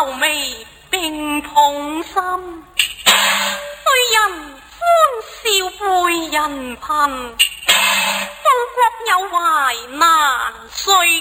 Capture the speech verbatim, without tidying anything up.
愁眉並痛心，對人歡笑背人貧，報國有懷難遂